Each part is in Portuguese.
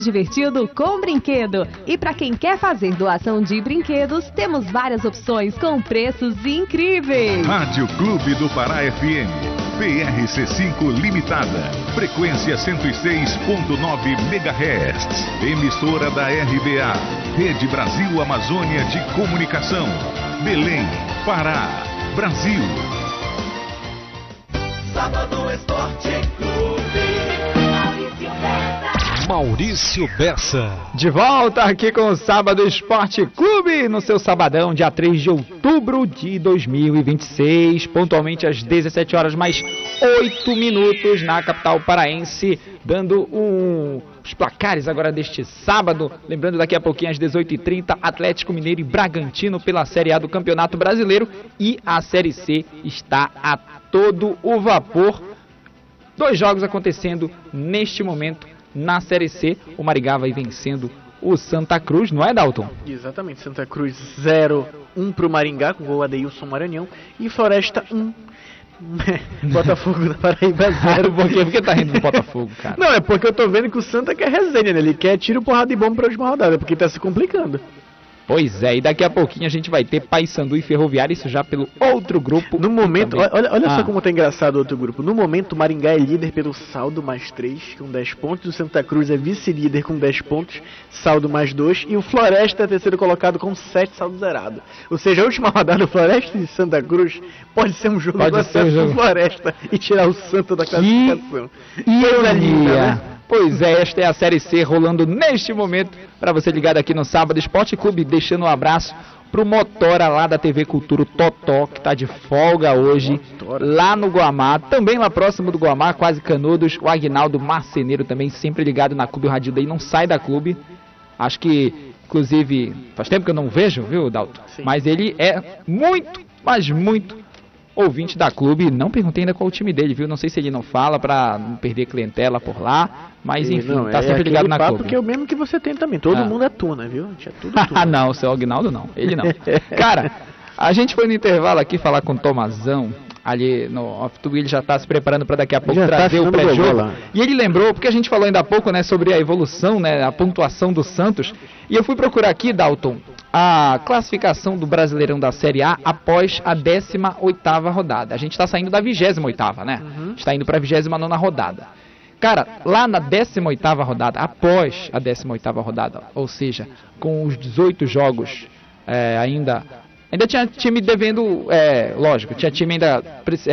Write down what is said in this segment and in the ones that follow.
Divertido com brinquedo. E para quem quer fazer doação de brinquedos, temos várias opções com preços incríveis. Rádio Clube do Pará FM, PRC5 Limitada, frequência 106.9 MHz, emissora da RBA, Rede Brasil Amazônia de Comunicação, Belém, Pará, Brasil. Sábado Esporte Clube. Maurício Bessa. De volta aqui com o Sábado Esporte Clube, no seu sabadão, dia 3 de outubro de 2026, pontualmente às 17 horas mais 8 minutos na capital paraense, dando os placares agora deste sábado. Lembrando, daqui a pouquinho às 18h30, Atlético Mineiro e Bragantino pela Série A do Campeonato Brasileiro, e a Série C está a todo o vapor. 2 jogos acontecendo neste momento. Na Série C, o Maringá vai vencendo o Santa Cruz, não é, Dalton? Exatamente, Santa Cruz 0-1 pro Maringá, com gol Adeilson Maranhão, e Floresta 1. Botafogo da Paraíba 0. Por quê? Por que tá rindo do Botafogo, cara? Não, é porque eu tô vendo que o Santa quer resenha, né? Ele quer tiro, porrada e bomba pra última rodada, porque tá se complicando. Pois é, e daqui a pouquinho a gente vai ter Paysandu e Ferroviária, isso já pelo outro grupo. No momento, olha só como tá engraçado o outro grupo. No momento, o Maringá é líder pelo saldo mais 3, com 10 pontos. O Santa Cruz é vice-líder com 10 pontos, saldo mais 2. E o Floresta é terceiro colocado com 7, saldo zerado. Ou seja, a última rodada do Floresta e Santa Cruz pode ser um jogo do Floresta e tirar o Santa da classificação. Coisa linda, né? Pois é, esta é a Série C rolando neste momento, para você ligado aqui no Sábado Esporte Clube, deixando um abraço pro Motora lá da TV Cultura, o Totó, que tá de folga hoje, lá no Guamá, também lá próximo do Guamá, quase Canudos, o Aguinaldo Marceneiro também, sempre ligado na Clube Rádio Daí, não sai da Clube, acho que, inclusive, faz tempo que eu não vejo, viu, Dalton? Sim. Mas ele é muito, mas muito ouvinte da Clube. Não perguntei ainda qual o time dele, viu? Não sei se ele não fala pra não perder clientela por lá, mas enfim, não, tá sempre ligado na Clube. Porque é o mesmo que você tem também, todo mundo é tuna, viu? É tudo tuna. Ah, não, o seu Aguinaldo não, ele não. Cara, a gente foi no intervalo aqui falar com o Tomazão, ali no off-tube, ele já tá se preparando para daqui a pouco trazer o pré-jogo. E ele lembrou, porque a gente falou ainda há pouco, né, sobre a evolução, né, a pontuação do Santos, e eu fui procurar aqui, Dalton, a classificação do Brasileirão da Série A após a 18ª rodada. A gente está saindo da 28ª, né? Está indo para a 29ª rodada. Cara, lá na 18ª rodada, após a 18ª rodada, ou seja, com os 18 jogos ainda tinha time devendo, lógico, tinha time ainda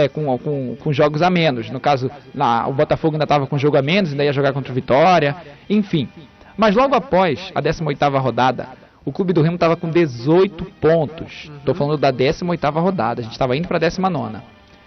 com jogos a menos. No caso, o Botafogo ainda estava com jogo a menos, ainda ia jogar contra o Vitória, enfim. Mas logo após a 18ª rodada, o Clube do Remo estava com 18 pontos. Estou falando da 18ª rodada. A gente estava indo para a 19ª.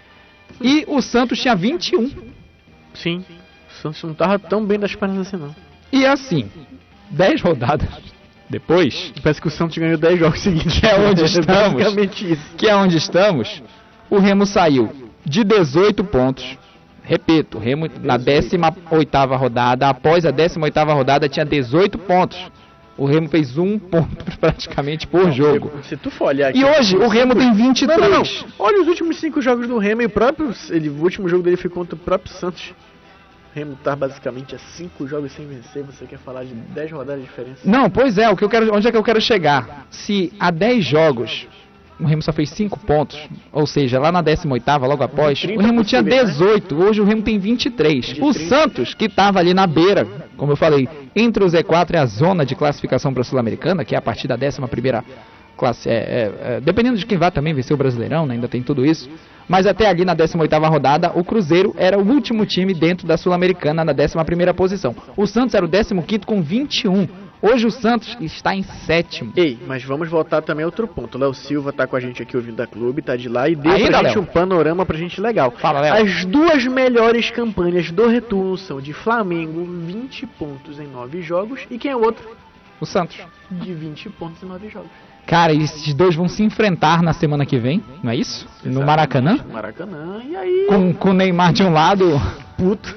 E o Santos tinha 21. Sim. O Santos não estava tão bem das pernas assim, não. E assim, 10 rodadas depois... Parece que o Santos ganhou 10 jogos seguintes. Que é onde estamos. Basicamente isso. Que é onde estamos. O Remo saiu de 18 pontos. Repito, o Remo na 18ª rodada, após a 18ª rodada, tinha 18 pontos. O Remo fez 1 ponto praticamente por jogo. Se tu for olhar aqui, e hoje o Remo tem 23. Não. Olha os últimos 5 jogos do Remo e o último jogo dele foi contra o próprio Santos. O Remo tá basicamente a 5 jogos sem vencer. Você quer falar de 10 rodadas de diferença? Não, pois é, onde é que eu quero chegar? Se há 10 jogos o Remo só fez 5 pontos, ou seja, lá na 18ª, logo após, o Remo tinha 18, né? Hoje o Remo tem 23. O Santos, que estava ali na beira, como eu falei, entre o Z4 e a zona de classificação para a Sul-Americana, que é a partir da 11ª classe, dependendo de quem vai também vencer o Brasileirão, né? Ainda tem tudo isso, mas até ali na 18ª rodada, o Cruzeiro era o último time dentro da Sul-Americana na 11ª posição. O Santos era o 15º com 21. Hoje o Santos está em 7º. Ei, mas vamos voltar também a outro ponto. O Léo Silva tá com a gente aqui ouvindo da Clube, tá de lá e deu pra gente um panorama pra gente legal. Fala, Léo. As 2 melhores campanhas do retorno são de Flamengo, 20 pontos em 9 jogos, e quem é o outro? O Santos. De 20 pontos em 9 jogos. Cara, esses dois vão se enfrentar na semana que vem, não é isso? Exatamente. No Maracanã? Maracanã, e aí... Com o Neymar de um lado... Puto.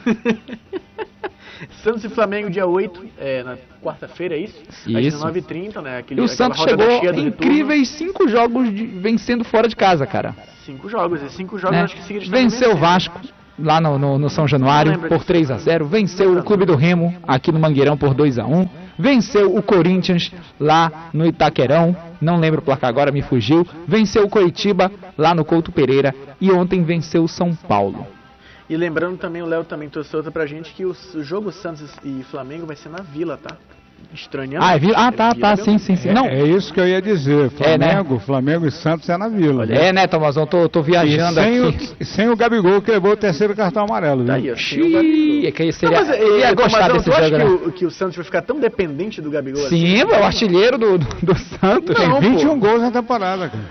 Santos e Flamengo dia 8, na quarta-feira, é isso? Isso. Às 19h30, né? E o Santos chegou incríveis 5 jogos vencendo fora de casa, cara. 5 jogos, e 5 jogos acho que seguidos. Venceu o Vasco, lá no São Januário por 3-0. Venceu o Clube do Remo aqui no Mangueirão por 2-1. Venceu o Corinthians lá no Itaquerão. Não lembro o placar agora, me fugiu. Venceu o Coritiba lá no Couto Pereira. E ontem venceu o São Paulo. E lembrando também, o Léo também trouxe outra pra gente, que o jogo Santos e Flamengo vai ser na Vila, tá? Estranhando. Ah, é Vila? Tá, sim. Não. É isso que eu ia dizer. Flamengo e Santos é na Vila. É, né, Tomazão? Tô viajando aqui. Sem o Gabigol, que levou o terceiro cartão amarelo. Viu? Daí, Xiii, que seria... Não, mas, ia gostar desse jogo, né? Que o Santos vai ficar tão dependente do Gabigol? Sim, assim? É o artilheiro do Santos. Tem 21 gols na temporada, cara.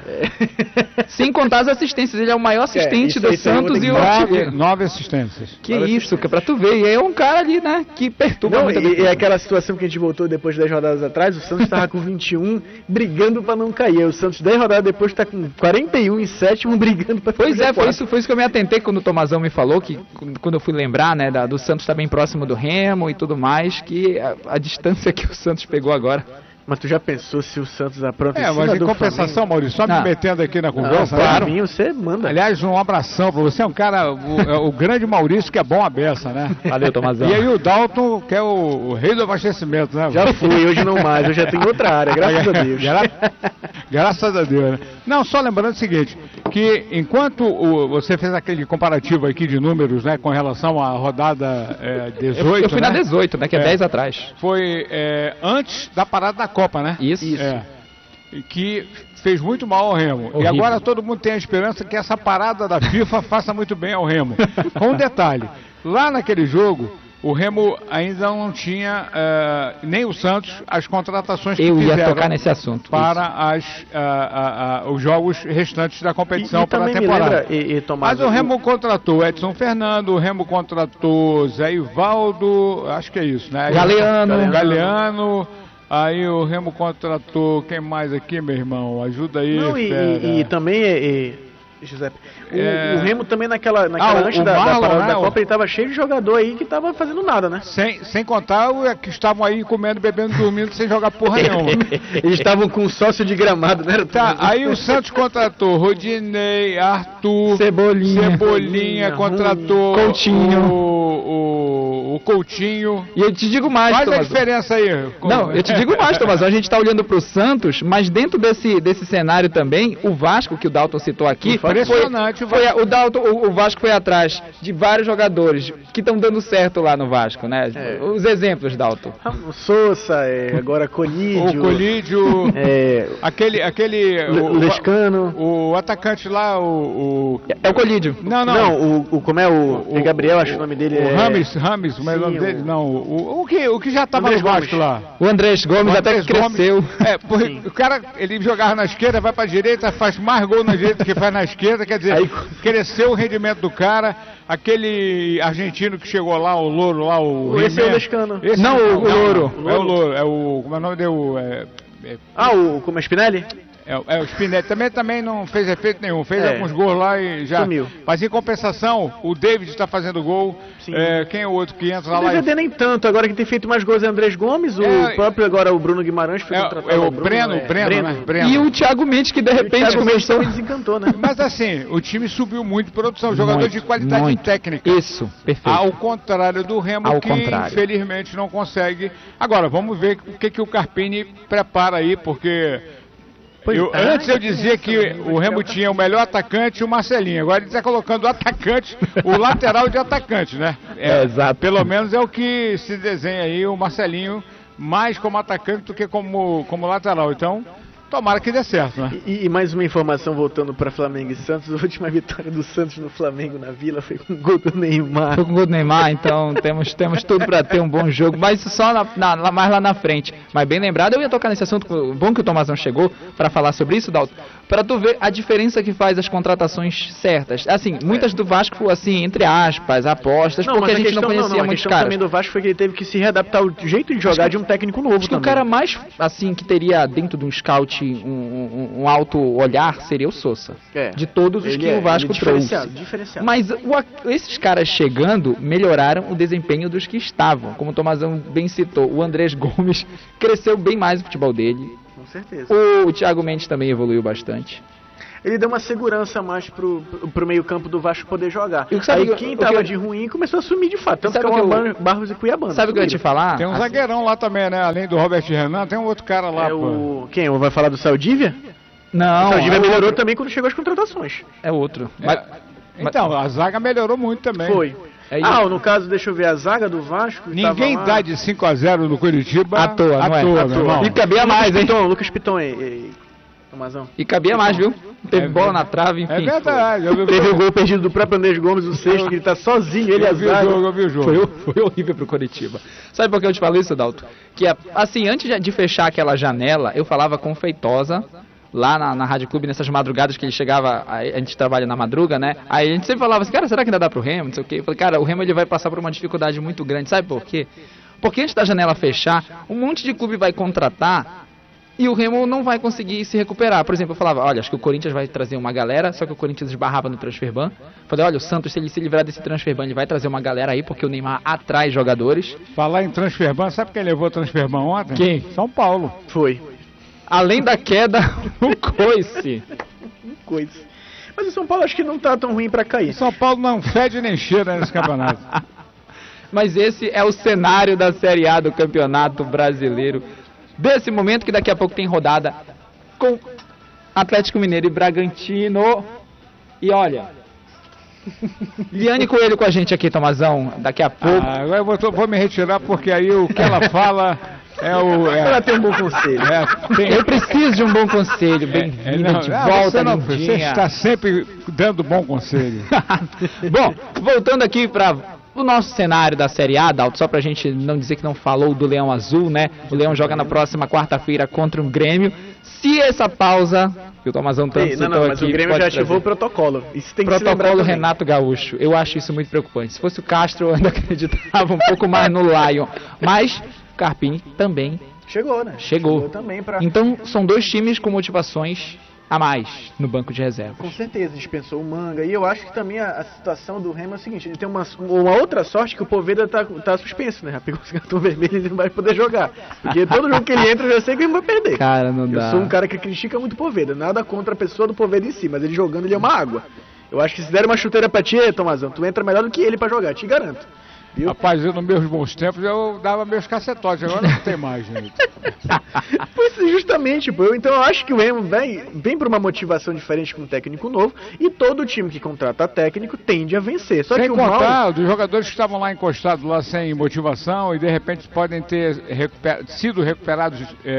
Sem contar as assistências. Ele é o maior assistente do Santos e o artilheiro. 9 assistências. Que isso, que pra tu ver. E é um cara ali, né, que perturba muito. E é aquela situação que a gente voltou depois de 10 rodadas atrás, o Santos estava com 21, brigando pra não cair. O Santos 10 rodadas depois está com 41 em sétimo, brigando pra Pois é, foi isso que eu me atentei quando o Tomazão me falou, que quando eu fui lembrar, né, do Santos estar bem próximo do Remo e tudo mais, que a distância que o Santos pegou agora. Mas tu já pensou se o Santos apronta em cima mas em do compensação, Flamengo? Maurício, só me metendo aqui na conversa. Claro. Mim, você manda. Aliás, um abração pra você, é um cara, o grande Maurício, que é bom a beça, né? Valeu, Tomazão. E aí o Dalton, que é o rei do abastecimento, né? Já fui, hoje não mais, eu já tenho outra área, graças a Deus. Graças a Deus, né? Não, só lembrando o seguinte, que enquanto você fez aquele comparativo aqui de números, né, com relação à rodada 18, eu fui na 18, né, que é 10 atrás. Foi antes da parada da Copa, né? Isso. Que fez muito mal ao Remo. Horrível. E agora todo mundo tem a esperança que essa parada da FIFA faça muito bem ao Remo. Com um detalhe, lá naquele jogo, o Remo ainda não tinha, nem o Santos, as contratações que fizeram ia tocar nesse assunto, para os jogos restantes da competição para a temporada. Mas o Remo contratou Edson Fernando, o Remo contratou Zé Ivaldo, acho que é isso, né? Galeano. Aí o Remo contratou, quem mais aqui, meu irmão? Ajuda aí. Não, e também, Giuseppe, o Remo também naquela antes da parada da Copa, ele tava cheio de jogador aí que tava fazendo nada, né? Sem contar que estavam aí comendo, bebendo, dormindo, sem jogar porra nenhuma. Eles estavam com sócio de gramado, né? Tá, aí o Santos contratou Rodinei, Arthur, Cebolinha contratou o Coutinho. E eu te digo mais, Faz Tomazão. A diferença aí. Não, eu te digo mais, Tomazão. A gente tá olhando pro Santos, mas dentro desse cenário também, o Vasco, que o Dalton citou aqui, impressionante. O Vasco foi atrás de vários jogadores que estão dando certo lá no Vasco, né? Os exemplos, Dalton. O Sousa, agora Colídio. O Colídio. O Lescano. O atacante lá, É o Colídio. Não, como é o Gabriel, acho que o nome dele é... Rames, mas o nome dele não. O que já estava no Vasco lá. O Andrés Gomes até que cresceu. O cara, ele jogava na esquerda, vai pra direita, faz mais gol na direita que faz na esquerda, quer dizer, cresceu o rendimento do cara. Aquele argentino que chegou lá, o Louro lá, esse é o Lescano. O Louro. É o Louro, como é o nome dele? Como é Spinelli? O Spinelli também não fez efeito nenhum, fez alguns gols lá e já sumiu. Mas em compensação, o David está fazendo gol. Quem é o outro que entra lá? O DVD nem tanto, agora quem tem feito mais gols é Andrés Gomes, o próprio agora o Bruno Guimarães foi contratado. O Breno, né? E o Thiago Mendes, que de repente começou... desencantou, né? Mas assim, o time subiu muito de produção, jogador de qualidade técnica. Isso, perfeito. Ao contrário do Remo, infelizmente não consegue. Agora, vamos ver o que o Carpini prepara aí, porque... Antes eu dizia que o Remo tinha o melhor atacante e o Marcelinho. Agora ele está colocando o atacante, o lateral de atacante, né? Exato. Pelo menos é o que se desenha aí, o Marcelinho mais como atacante do que como lateral. Então, tomara que dê certo, né? E mais uma informação voltando para Flamengo e Santos. A última vitória do Santos no Flamengo na Vila foi com o gol do Neymar. Foi com o gol do Neymar, então temos tudo para ter um bom jogo, mas só mais lá na frente. Mas bem lembrado, eu ia tocar nesse assunto, bom que o Tomazão chegou para falar sobre isso, Dalton, para tu ver a diferença que faz as contratações certas. Assim, muitas do Vasco, assim, entre aspas, apostas, porque a gente não conhecia muitos caras. A questão também do Vasco foi que ele teve que se readaptar ao jeito de jogar de um técnico novo. Acho que o cara mais, assim, que teria dentro de um scout um alto olhar seria o Sousa. De todos os que o Vasco trouxe. Diferenciado. Mas esses caras chegando melhoraram o desempenho dos que estavam. Como o Tomazão bem citou, o Andrés Gomes cresceu bem mais o futebol dele. Com certeza. O Thiago Mendes também evoluiu bastante. ele deu uma segurança a mais pro meio campo do Vasco poder jogar. Aí quem tava de ruim começou a sumir de fato. Tanto que é o Barros e Cuiabano. Sabe o que eu ia te falar? Tem um zagueirão lá também, né? Além do Robert Renan, tem um outro cara lá. Quem? Vai falar do Saldívia? Não. O Saldívia melhorou também quando chegou as contratações. É outro. Então, a zaga melhorou muito também. Foi. No caso, deixa eu ver, a zaga do Vasco... Ninguém dá de 5-0 no Curitiba à toa, não é? E cabia mais, hein? Lucas Piton, Tomazão. E cabia mais, viu? Teve bola na trave, enfim. É verdade. Teve o gol perdido do próprio Andrés Gomes, o sexto, que ele tá sozinho, ele eu vi o jogo. Foi horrível pro Curitiba. Sabe por que eu te falei isso, Dalton? Que, assim, antes de fechar aquela janela, eu falava com o Feitosa... Lá na Rádio Clube, nessas madrugadas que ele chegava, a gente trabalha na madruga, né? Aí a gente sempre falava assim, cara, será que ainda dá pro Remo? Não sei o quê. Eu falei, cara, o Remo ele vai passar por uma dificuldade muito grande. Sabe por quê? Porque antes da janela fechar, um monte de clube vai contratar e o Remo não vai conseguir se recuperar. Por exemplo, eu falava, olha, acho que o Corinthians vai trazer uma galera, só que o Corinthians esbarrava no transferban. Falei, olha, o Santos, se ele se livrar desse transferban, ele vai trazer uma galera aí, porque o Neymar atrai jogadores. Falar em transferban, sabe quem levou o transferban ontem? Quem? São Paulo. Foi. Além da queda, o coice. Mas o São Paulo acho que não tá tão ruim pra cair. O São Paulo não fede nem cheira nesse campeonato. Mas esse é o cenário da Série A do Campeonato Brasileiro. Desse momento que daqui a pouco tem rodada com Atlético Mineiro e Bragantino. E olha... Liane Coelho com a gente aqui, Tomazão, daqui a pouco. Agora eu vou me retirar porque aí o que ela fala... Ela tem um bom conselho. Eu preciso de um bom conselho. Bem-vinda de volta, Você está sempre dando bom conselho. Bom, voltando aqui para o nosso cenário da Série A, Dalton, só pra gente não dizer que não falou do Leão Azul, né? O Leão joga na próxima quarta-feira contra o Grêmio. Se essa pausa... que o Tomazão tanto citou mas aqui, o Grêmio já ativou o protocolo. Isso tem que protocolo Renato Gaúcho. Eu acho isso muito preocupante. Se fosse o Castro, eu ainda acreditava um pouco mais no Lion. Mas... Carpini também chegou, né? Chegou também Então são dois times com motivações a mais no banco de reservas. Com certeza, dispensou o Manga. E eu acho que também a situação do Remo é o seguinte, ele tem uma outra sorte que o Poveda tá suspenso, né? Já pegou esse cartão vermelho e ele não vai poder jogar. Porque todo jogo que ele entra, eu já sei que ele vai perder. Cara, não dá. Eu sou um cara que critica muito o Poveda, nada contra a pessoa do Poveda em si, mas ele jogando ele é uma água. Eu acho que se der uma chuteira pra ti, Tomazão, tu entra melhor do que ele pra jogar, te garanto. Viu? Rapaz, eu nos meus bons tempos eu dava meus cacetotes, agora não tem mais, gente. Pois justamente, pô. Então eu acho que o Remo vem por uma motivação diferente com um técnico novo e todo time que contrata técnico tende a vencer. Só sem que contar dos jogadores que estavam lá encostados lá sem motivação e de repente podem ter sido recuperados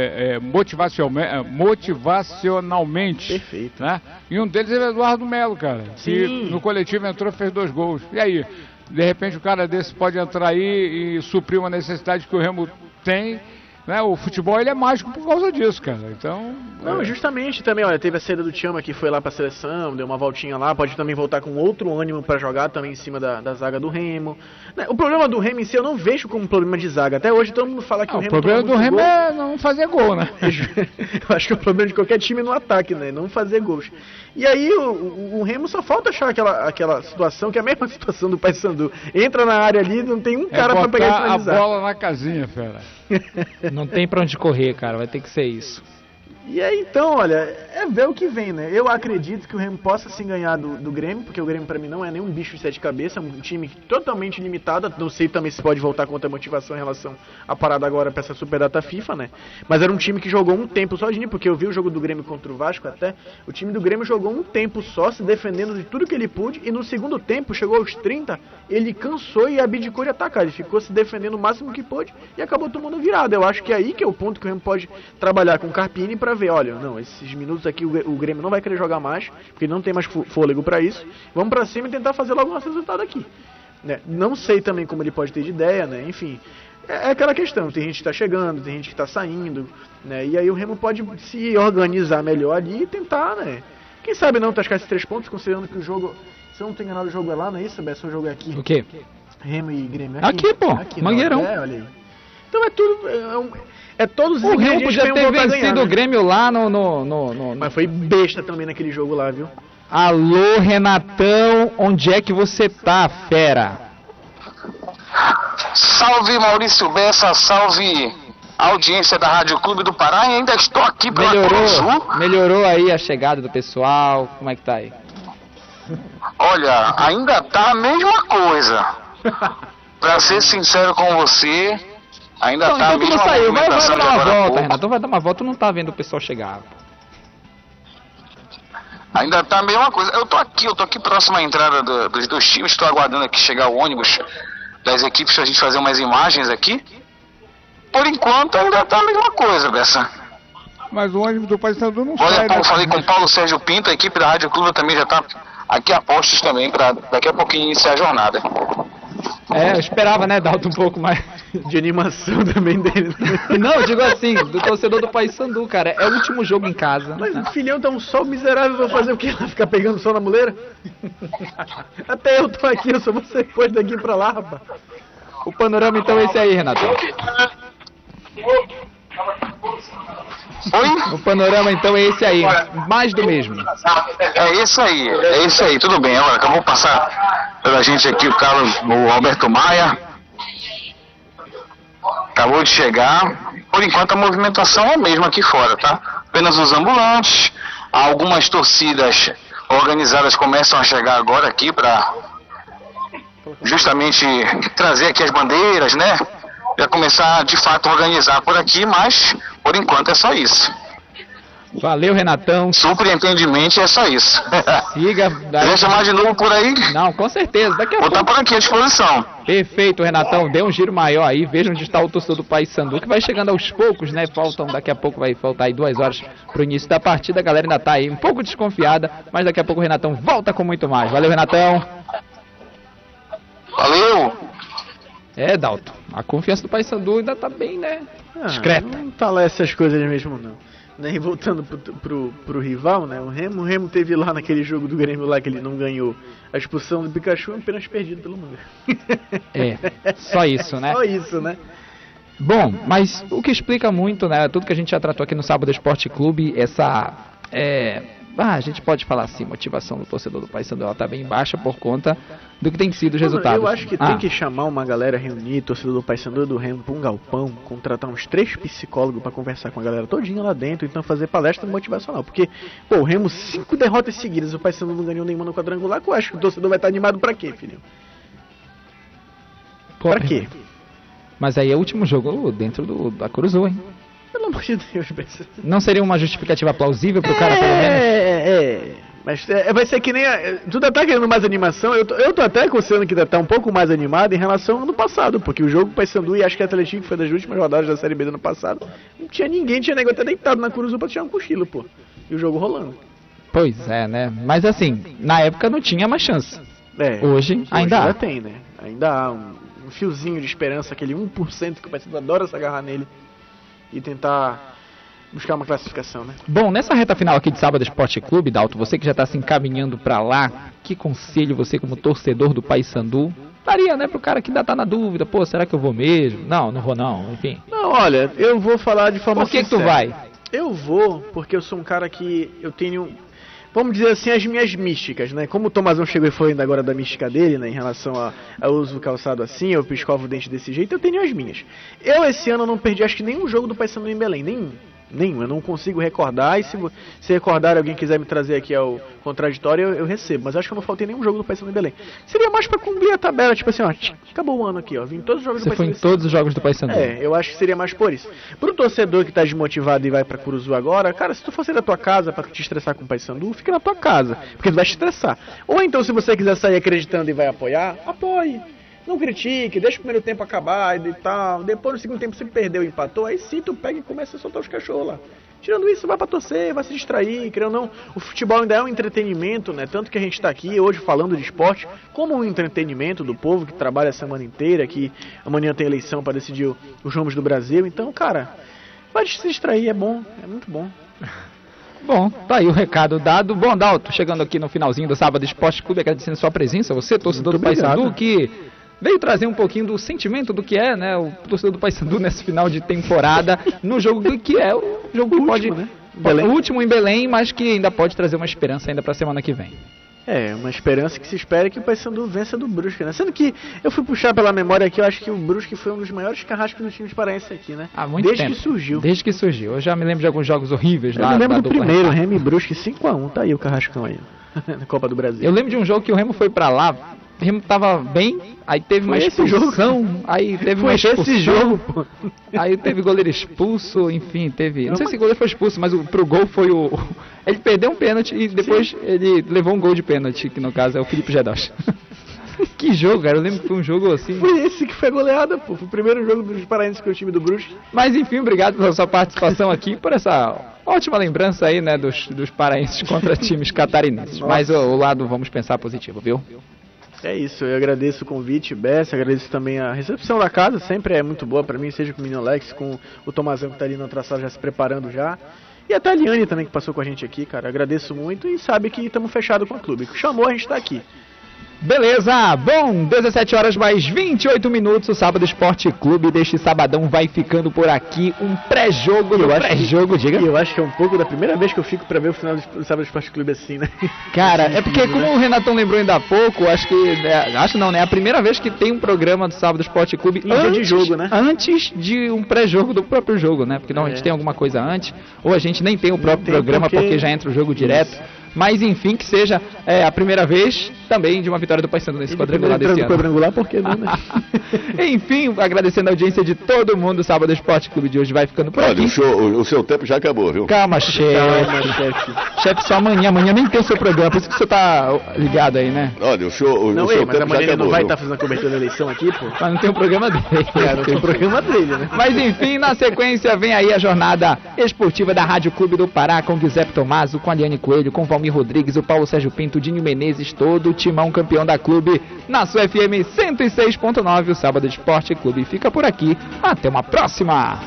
motivacionalmente. Perfeito. Né? E um deles é o Eduardo Melo, cara. Sim. Que no coletivo entrou e fez 2 gols. E aí? De repente o cara desse pode entrar aí e suprir uma necessidade que o Remo tem, né? O futebol ele é mágico por causa disso, cara. Então... Não, justamente também, olha, teve a saída do Tchama que foi lá pra seleção, deu uma voltinha lá, pode também voltar com outro ânimo pra jogar também em cima da zaga do Remo. O problema do Remo em si eu não vejo como um problema de zaga. Até hoje todo mundo fala que o Remo... O problema do Remo é não fazer gol, né? Eu acho que é o problema de qualquer time no ataque, né? Não fazer gols. E aí o Remo só falta achar aquela situação, que é a mesma situação do Paysandu. Entra na área ali, não tem um cara pra pegar e finalizar. A bola na casinha, fera. Não tem pra onde correr, cara, vai ter que ser isso. E aí então, olha, é ver o que vem, né? Eu acredito que o Remo possa sim ganhar do Grêmio, porque o Grêmio pra mim não é nenhum bicho de 7 cabeças, é um time totalmente limitado. Não sei também se pode voltar com outra motivação em relação à parada agora pra essa super data FIFA, né? Mas era um time que jogou um tempo sozinho, porque eu vi o jogo do Grêmio contra o Vasco até. O time do Grêmio jogou um tempo só, se defendendo de tudo que ele pôde, e no segundo tempo, chegou aos 30, ele cansou e abdicou de atacar. Ele ficou se defendendo o máximo que pôde e acabou tomando virada. Eu acho que é aí que é o ponto que o Remo pode trabalhar com o Carpini pra ver, olha, não, esses minutos aqui o Grêmio não vai querer jogar mais, porque não tem mais fôlego pra isso. Vamos pra cima e tentar fazer logo o nosso resultado aqui. Né? Não sei também como ele pode ter de ideia, né? Enfim, é aquela questão, tem gente que tá chegando, tem gente que tá saindo, né? E aí o Remo pode se organizar melhor ali e tentar, né? Quem sabe não tascar esses 3 pontos, considerando que o jogo, se eu não tenho enganado, o jogo é lá, não é isso, Bessa? O jogo é aqui. O quê? Remo e Grêmio. Aqui pô, aqui, Mangueirão. Olha aí. Então é tudo... todos os o Remo podia ter vencido ganhar, o Grêmio lá no... Mas foi besta também naquele jogo lá, viu? Alô, Renatão, onde é que você tá, fera? Salve Maurício Bessa, salve a audiência da Rádio Clube do Pará e ainda estou aqui pela Curuzu. Melhorou aí a chegada do pessoal, como é que tá aí? Olha, ainda tá a mesma coisa. Pra ser sincero com você, ainda tá a mesma coisa. Vai dar uma volta, Renato. Então vai dar uma volta, tu não tá vendo o pessoal chegar. Ainda tá a mesma coisa. Eu tô aqui próximo à entrada dos dois times, estou aguardando aqui chegar o ônibus das equipes pra gente fazer umas imagens aqui. Por enquanto ainda tá a mesma coisa, Bessa. Mas o ônibus do Paysandu não sai. Olha, como eu falei com o Paulo Sérgio Pinto, a equipe da Rádio Clube também já tá aqui a postos também, pra daqui a pouquinho iniciar a jornada. Eu esperava, né, Dalton, um pouco mais de animação também dele. Não, eu digo assim, do torcedor do Paysandu, cara, é o último jogo em casa. Mas o filhão tá um sol miserável, vou fazer o quê? Ficar pegando sol na muleira? Até eu tô aqui, eu só vou ser depois daqui pra lá, rapaz. O panorama então é esse aí, Renato. Oi? O panorama então é esse aí, mais do mesmo. É isso aí, tudo bem. Olha, acabou de passar pela gente aqui o Alberto Maia. Acabou de chegar. Por enquanto a movimentação é a mesma aqui fora, tá? Apenas os ambulantes, algumas torcidas organizadas começam a chegar agora aqui para justamente trazer aqui as bandeiras, né? Já começar de fato a organizar por aqui, mas por enquanto é só isso. Valeu, Renatão. Surpreendentemente é só isso. Siga. Quer chamar de novo por aí? Não, com certeza. Daqui a pouco. Vou estar por aqui à disposição. Perfeito, Renatão. Dê um giro maior aí. Veja onde está o torcedor do Paysandu, que vai chegando aos poucos, né? Daqui a pouco vai faltar aí 2 horas para o início da partida. A galera ainda está aí um pouco desconfiada, mas daqui a pouco o Renatão volta com muito mais. Valeu, Renatão. Valeu. Dalton, a confiança do Paysandu ainda tá bem, né? Discreta. Não tá lá essas coisas mesmo, não. Nem voltando pro rival, né? O Remo teve lá naquele jogo do Grêmio lá que ele não ganhou a expulsão do Pikachu, apenas perdido pelo mundo. Só isso, né? Só isso, né? Bom, mas o que explica muito, né? Tudo que a gente já tratou aqui no Sábado Esporte Clube, essa a gente pode falar assim, motivação do torcedor do Paysandu, ela tá bem baixa por conta do que tem sido os resultados. Eu acho que tem que chamar uma galera, reunir torcedor do Paysandu e do Remo pra um galpão, contratar uns 3 psicólogos pra conversar com a galera todinha lá dentro, então fazer palestra motivacional, porque, o Remo 5 derrotas seguidas, o Paysandu não ganhou nenhuma no quadrangular, eu acho que o torcedor vai estar animado pra quê, filho? Pra quê? Mas aí é o último jogo dentro da Curuzu, hein? Pelo amor de Deus, não seria uma justificativa plausível pro cara, pelo menos? Mas vai ser que nem... Tu tá querendo mais animação? Eu tô até considerando que tá um pouco mais animado em relação ao ano passado, porque o jogo Paysandu e acho que a Atlético foi das últimas rodadas da Série B do ano passado, não tinha ninguém, tinha nego até deitado na Curuzu pra tirar um cochilo, pô. E o jogo rolando. Pois é, né? Mas assim, na época não tinha mais chance. Hoje ainda há. Tem, né? Ainda há um fiozinho de esperança, aquele 1% que o Paysandu adora se agarrar nele e tentar buscar uma classificação, né? Bom, nessa reta final aqui de Sábado Esporte Clube, Dalton, você que já está se encaminhando para lá, que conselho você como torcedor do Paysandu daria, né, pro cara que ainda tá na dúvida, pô, será que eu vou mesmo? Não vou não, enfim. Não, olha, eu vou falar de forma sincera. Por que tu vai? Eu vou porque eu sou um cara que eu tenho, vamos dizer assim, as minhas místicas, né? Como o Tomazão chegou e falou ainda agora da mística dele, né? Em relação a uso calçado assim, eu escovo o dente desse jeito, eu tenho as minhas. Eu esse ano não perdi, acho que nenhum jogo do Paysandu em Belém, nenhum, eu não consigo recordar, e se recordar alguém quiser me trazer aqui ao contraditório, eu recebo, mas acho que eu não faltei nenhum jogo do Paysandu em Belém. Seria mais pra cumprir a tabela, tipo assim, acabou o ano aqui, vim em todos os jogos do Paysandu. Você foi em todos os jogos do Paysandu. Eu acho que seria mais por isso. Pro torcedor que tá desmotivado e vai pra Curuzu agora, cara, se tu for sair da tua casa pra te estressar com o Paysandu, fica na tua casa, porque tu vai te estressar. Ou então, se você quiser sair acreditando e vai apoiar, apoie. Não critique, deixa o primeiro tempo acabar e tal. Depois no segundo tempo você perdeu e empatou, aí sim tu pega e começa a soltar os cachorros lá. Tirando isso, vai pra torcer, vai se distrair, querendo ou não. O futebol ainda é um entretenimento, né? Tanto que a gente tá aqui hoje falando de esporte como um entretenimento do povo que trabalha a semana inteira, que amanhã tem eleição para decidir os rumos do Brasil. Então, cara, vai se distrair, é bom, é muito bom. Bom, tá aí o recado dado. Bom, Dalton, chegando aqui no finalzinho do Sábado Esporte Clube, agradecendo sua presença, você, torcedor do Paysandu, que veio trazer um pouquinho do sentimento do que é, né, o torcedor do Paysandu nesse final de temporada, no jogo que é o jogo que pode, né? O último em Belém, mas que ainda pode trazer uma esperança ainda para a semana que vem. Uma esperança que se espera que o Paysandu vença do Brusque, né? Sendo que eu fui puxar pela memória aqui, eu acho que o Brusque foi um dos maiores carrascos do time paraense aqui, né? Há muito tempo. Desde que surgiu. Eu já me lembro de alguns jogos horríveis lá. Eu me lembro do primeiro, Remo e Brusque 5-1, tá aí o carrascão aí, na Copa do Brasil. Eu lembro de um jogo que o Remo foi pra lá, o Remo tava bem, aí teve uma expulsão, aí teve uma expulsão. Esse jogo, pô. Aí teve goleiro expulso, enfim, teve... Não sei se o goleiro foi expulso, mas pro gol foi o... Ele perdeu um pênalti e depois ele levou um gol de pênalti, que no caso é o Felipe Gedoche. Que jogo, cara, eu lembro que foi um jogo assim... Foi esse que foi goleada, pô, foi o primeiro jogo dos paraenses com o time do Brusque. Mas enfim, obrigado pela sua participação aqui, por essa ótima lembrança aí, né, dos paraenses contra times catarinenses. Mas o lado, vamos pensar positivo, viu? É isso, eu agradeço o convite, Bess, agradeço também a recepção da casa, sempre é muito boa pra mim, seja com o Menino Alex, com o Tomazão que tá ali na outra sala já se preparando já. E até a Liane também que passou com a gente aqui, cara, agradeço muito e sabe que estamos fechados com o clube. Chamou, a gente tá aqui. Beleza, bom, 17 horas mais 28 minutos, o Sábado Esporte Clube deste sabadão vai ficando por aqui, um pré-jogo, diga. Eu acho que é um pouco da primeira vez que eu fico pra ver o final do Sábado Esporte Clube assim, né? Cara, é porque como o Renatão lembrou ainda há pouco, acho não, né, é a primeira vez que tem um programa do Sábado Esporte Clube de jogo, né? Antes de um pré-jogo do próprio jogo, né? Porque não, a gente tem alguma coisa antes, ou a gente nem tem o próprio programa porque já entra o jogo direto. Isso. Mas enfim, que seja a primeira vez também de uma vitória do Paysandu nesse quadrangular desse ano. Quadrangular, por que não, né? Enfim, agradecendo a audiência de todo mundo, o Sábado Esporte Clube de hoje vai ficando por aqui. Olha, o seu tempo já acabou, viu? Calma, chefe. Chefe, só amanhã nem tem o seu programa, por isso que você tá ligado aí, né? Olha, o seu tempo já acabou. Ele não vai estar fazendo a cobertura da eleição aqui, pô? Mas não tem o programa dele. Não tem o programa dele, né? Mas enfim, na sequência vem aí a jornada esportiva da Rádio Clube do Pará, com Giuseppe Tomaso, com a Liane Coelho, com o Valmir Rodrigues, o Paulo Sérgio Pinto, o Dinho Menezes, todo o timão campeão da Clube, na sua FM 106.9, o Sábado Esporte Clube fica por aqui, até uma próxima!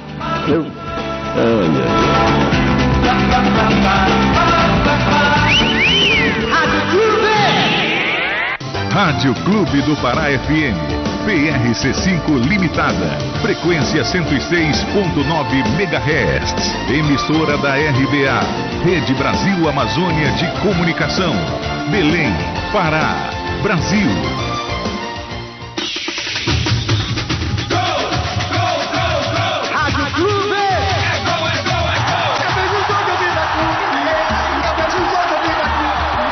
Rádio Clube do Pará FM, PRC5 Limitada, frequência 106.9 MHz, emissora da RBA, Rede Brasil Amazônia de Comunicação, Belém, Pará, Brasil.